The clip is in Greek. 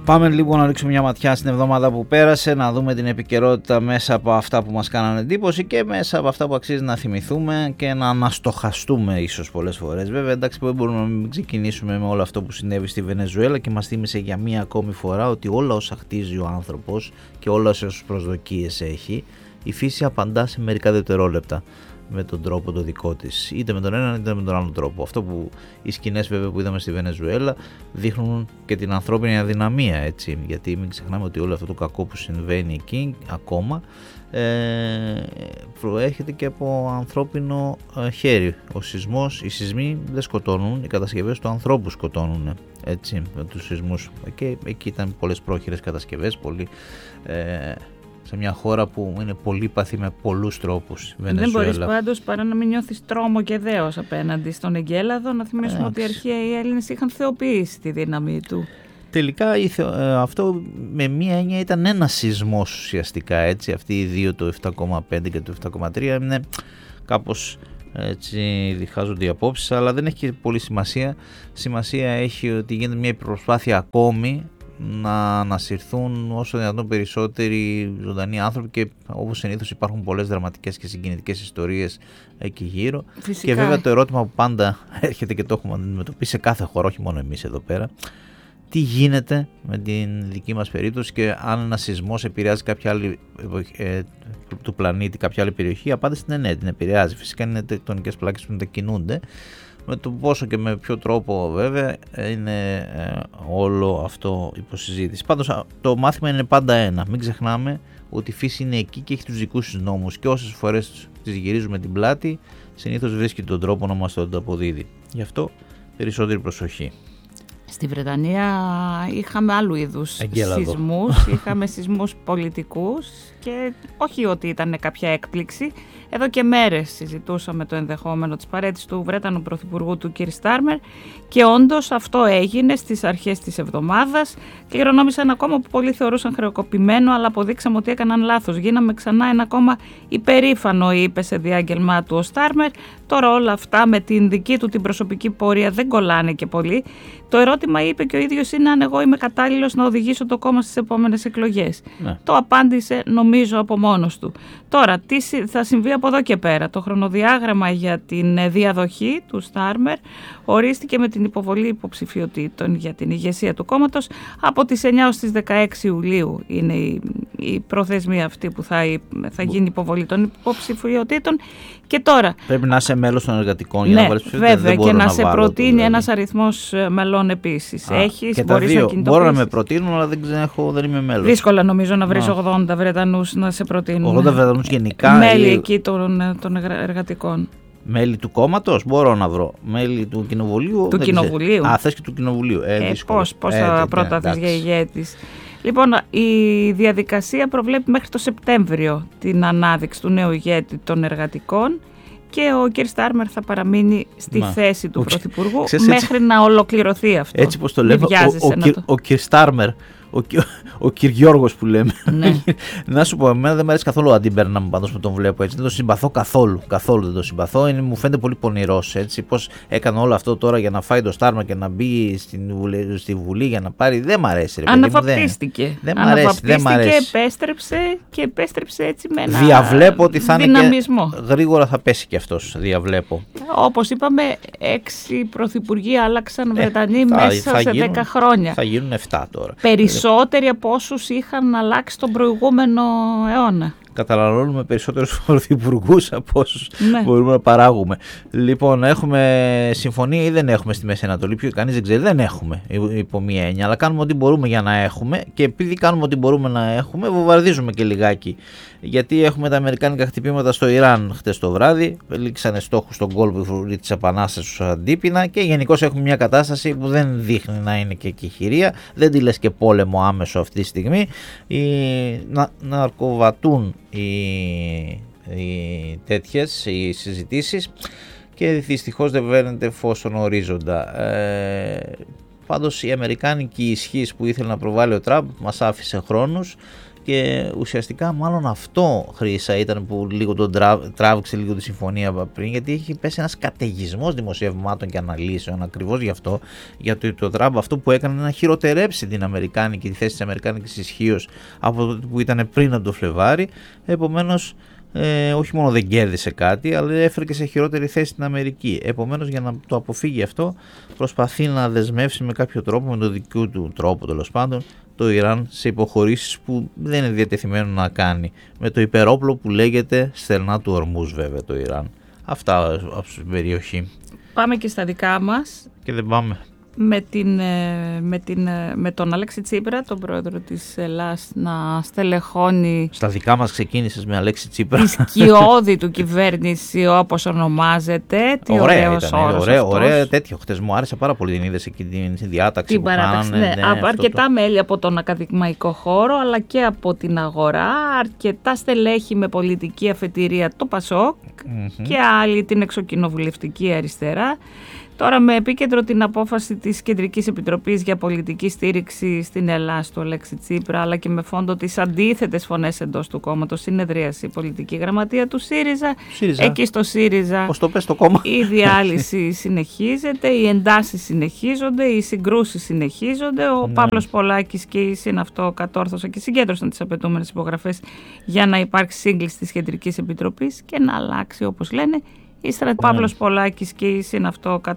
Πάμε λοιπόν να ρίξουμε μια ματιά στην εβδομάδα που πέρασε, να δούμε την επικαιρότητα μέσα από αυτά που μας κάνανε εντύπωση και μέσα από αυτά που αξίζει να θυμηθούμε και να αναστοχαστούμε ίσως πολλές φορές. Βέβαια, εντάξει, δεν μπορούμε να μην ξεκινήσουμε με όλο αυτό που συνέβη στη Βενεζουέλα και μας θύμισε για μία ακόμη φορά ότι όλα όσα χτίζει ο άνθρωπος και όλα όσες προσδοκίες έχει, η φύση απαντά σε μερικά δευτερόλεπτα με τον τρόπο το δικό της, είτε με τον έναν είτε με τον άλλο τρόπο. Αυτό που οι σκηνές βέβαια που είδαμε στη Βενεζουέλα δείχνουν και την ανθρώπινη αδυναμία, έτσι, γιατί μην ξεχνάμε ότι όλο αυτό το κακό που συμβαίνει εκεί ακόμα προέρχεται και από ανθρώπινο χέρι. Ο σεισμός, οι σεισμοί δεν σκοτώνουν, οι κατασκευές του ανθρώπου σκοτώνουν, έτσι, με τους σεισμούς, και εκεί ήταν πολλές πρόχειρες κατασκευές, σε μια χώρα που είναι πολύπαθη με πολλούς τρόπους. Δεν μπορείς πάντως παρά να μην νιώθεις τρόμο και δέος απέναντι στον Εγκέλαδο. Να θυμίσουμε ότι αρχαία οι Έλληνες είχαν θεοποιήσει τη δύναμη του. Τελικά αυτό με μία έννοια ήταν ένας σεισμός ουσιαστικά, έτσι. Αυτοί οι δύο, το 7,5 και το 7,3, είναι κάπως έτσι, διχάζονται οι απόψεις, αλλά δεν έχει και πολύ σημασία. Σημασία έχει ότι γίνεται μια προσπάθεια ακόμη να ανασυρθούν όσο δυνατόν περισσότεροι ζωντανοί άνθρωποι, και όπως συνήθως υπάρχουν πολλές δραματικές και συγκινητικές ιστορίες εκεί γύρω. Φυσικά. Και βέβαια το ερώτημα που πάντα έρχεται και το έχουμε αντιμετωπίσει σε κάθε χώρα, όχι μόνο εμείς εδώ πέρα, τι γίνεται με την δική μας περίπτωση και αν ένα σεισμός επηρεάζει κάποια άλλη του πλανήτη, κάποια άλλη περιοχή. Η απάντηση είναι ναι, την επηρεάζει. Φυσικά είναι τεκτονικές πλάκες που μετακινούνται. Με το πόσο και με ποιο τρόπο βέβαια είναι όλο αυτό υποσυζήτηση. Πάντως το μάθημα είναι πάντα ένα. Μην ξεχνάμε ότι η φύση είναι εκεί και έχει τους δικούς της νόμους, και όσες φορές τις γυρίζουμε την πλάτη συνήθως βρίσκει τον τρόπο να μας το αποδίδει. Γι' αυτό περισσότερη προσοχή. Στη Βρετανία είχαμε άλλου είδους σεισμούς, είχαμε σεισμούς πολιτικούς και όχι ότι ήταν κάποια έκπληξη. Εδώ και μέρες συζητούσαμε το ενδεχόμενο της παραίτησης του Βρετανού Πρωθυπουργού του Κίρ Στάρμερ και όντως αυτό έγινε στις αρχές της εβδομάδας. Κληρονόμησε ένα κόμμα που πολλοί θεωρούσαν χρεοκοπημένο, αλλά αποδείξαμε ότι έκαναν λάθος. Γίναμε ξανά ένα κόμμα υπερήφανο, είπε σε διάγγελμά του ο Στάρμερ. Τώρα όλα αυτά με την δική του την προσωπική πορεία δεν κολλάνε και πολύ. Το ερώτημα, είπε και ο ίδιος, είναι αν εγώ είμαι κατάλληλος να οδηγήσω το κόμμα στις επόμενες εκλογές. Ναι. Το απάντησε νομίζω από μόνος του. Τώρα, τι θα συμβεί από εδώ και πέρα? Το χρονοδιάγραμμα για την διαδοχή του Στάρμερ ορίστηκε με την υποβολή υποψηφιωτήτων για την ηγεσία του κόμματος. Από τις 9 ως τις 16 Ιουλίου είναι η προθεσμία αυτή που θα γίνει υποβολή των υποψηφιωτήτων. Και τώρα, πρέπει να είσαι μέλος των εργατικών για ναι, να βάλεις ψηφιότητα. Βέβαια, και να σε προτείνει δηλαδή ένας αριθμός μελών επίσης. Έχεις, μπορείς να κινητοποιήσεις. Μπορώ να με προτείνουν, αλλά δεν είμαι μέλος. Δύσκολα νομίζω να βρεις 80 Βρετανούς να σε προτείνουν. 80 Βρετανούς γενικά. Μέλη εκεί των εργατικών. Μέλη του κόμματος μπορώ να βρω. Μέλη του κοινοβουλίου. Του κοινοβουλίου. Θες και του κοινοβουλίου. Πώς θα προτάθεις για ηγέτης? Λοιπόν, η διαδικασία προβλέπει μέχρι το Σεπτέμβριο την ανάδειξη του νέου ηγέτη των εργατικών και ο Κίρ Στάρμερ θα παραμείνει στη θέση του Πρωθυπουργού μέχρι να ολοκληρωθεί αυτό. Έτσι πως το λέμε, ο Κίρ Στάρμερ, ο Κίρ Γιώργος που λέμε. Ναι. Να σου πω, εμένα δεν μου αρέσει καθόλου ο Αντίμπερναμ, πάντως που τον βλέπω έτσι. Δεν τον συμπαθώ καθόλου. Καθόλου δεν τον συμπαθώ. Μου φαίνεται πολύ πονηρός. Πώς έκανε όλο αυτό τώρα για να φάει το Στάρμα και να μπει στη Βουλή για να πάρει. Δεν μ' αρέσει. Αναβαπτίστηκε. Δεν μ' αρέσει. Και επέστρεψε έτσι με ένα διαβλέπω ότι θα δυναμισμό. Είναι και γρήγορα θα πέσει και αυτός. Διαβλέπω. Όπως είπαμε, 6 πρωθυπουργοί άλλαξαν Βρετανοί μέσα σε 10 χρόνια. Θα γίνουν 7 τώρα. Περισσότεροι από όσους είχαν αλλάξει τον προηγούμενο αιώνα. Καταναλώνουμε περισσότερους πρωθυπουργούς από όσους μπορούμε να παράγουμε. Λοιπόν, έχουμε συμφωνία ή δεν έχουμε στη Μέση Ανατολή? Κανείς δεν ξέρει. Δεν έχουμε υπό μία έννοια, αλλά κάνουμε ό,τι μπορούμε για να έχουμε, και επειδή κάνουμε ό,τι μπορούμε να έχουμε, βομβαρδίζουμε και λιγάκι. Γιατί έχουμε τα αμερικάνικα χτυπήματα στο Ιράν χτες το βράδυ, λήξανε στόχους στον κόλπο της Επανάστασης στους Αντίπεινα, και γενικώς έχουμε μια κατάσταση που δεν δείχνει να είναι και κεχηρία, δεν τη λες και πόλεμο άμεσο αυτή τη στιγμή. Να αρκοβατούν οι συζητήσεις και δυστυχώς δεν βαίνεται φως στον ορίζοντα. Πάντως η αμερικάνικη ισχύς που ήθελε να προβάλλει ο Τραμπ μας άφησε χρόνους Και ουσιαστικά μάλλον αυτό, Χρύσα, ήταν που λίγο τον τράβηξε λίγο τη συμφωνία πριν, γιατί έχει πέσει ένας καταιγισμός δημοσιευμάτων και αναλύσεων ακριβώς γι' αυτό, γιατί το Τραμπ αυτό που έκανε να χειροτερέψει την Αμερικάνικη, τη θέση της Αμερικάνικης ισχύως από το που ήταν πριν από το Φλεβάρι. Επομένως, όχι μόνο δεν κέρδισε κάτι, αλλά έφερε και σε χειρότερη θέση την Αμερική. Επομένως, για να το αποφύγει αυτό, προσπαθεί να δεσμεύσει με κάποιο τρόπο, με τον δικό του τρόπο τέλος πάντων, το Ιράν σε υποχωρήσεις που δεν είναι διατεθειμένο να κάνει. Με το υπερόπλο που λέγεται στενά του Ορμούζ, βέβαια, το Ιράν. Αυτά από την περιοχή. Πάμε και στα δικά μας. Και δεν πάμε. Με τον Αλέξη Τσίπρα, τον πρόεδρο της Ελλάς, να στελεχώνει. Στα δικά μας ξεκίνησες με Αλέξη Τσίπρα. Τη σκιώδη του κυβέρνηση, όπως ονομάζεται. Τι ωραίος όρος. Ωραία τέτοιο. Χτες μου άρεσε πάρα πολύ, την είδες εκεί την διάταξη που κάνανε. Ναι, αρκετά μέλη από τον ακαδημαϊκό χώρο, αλλά και από την αγορά. Αρκετά στελέχη με πολιτική αφετηρία το ΠΑΣΟΚ και άλλοι την εξοκοινοβουλευτική αριστερά. Τώρα με επίκεντρο την απόφαση της Κεντρικής Επιτροπής για πολιτική στήριξη στην Ελλάδα του Αλέξη Τσίπρα, αλλά και με φόντο τις αντίθετες φωνές εντός του κόμματος, συνεδρίαση η πολιτική γραμματεία του ΣΥΡΙΖΑ. Εκεί στο ΣΥΡΙΖΑ πώς το πες το κόμμα. Η διάλυση συνεχίζεται, οι εντάσεις συνεχίζονται, οι συγκρούσεις συνεχίζονται. Ο Παύλος Πολάκης και η ΣΥΝΑΦΤΟ κατόρθωσαν και συγκέντρωσαν τις απαιτούμενες υπογραφές για να υπάρξει σύγκληση της Κεντρικής Επιτροπής και να αλλάξει, όπως λένε, Παύλος Πολάκης και η ΣΥΝΑΦΤΟ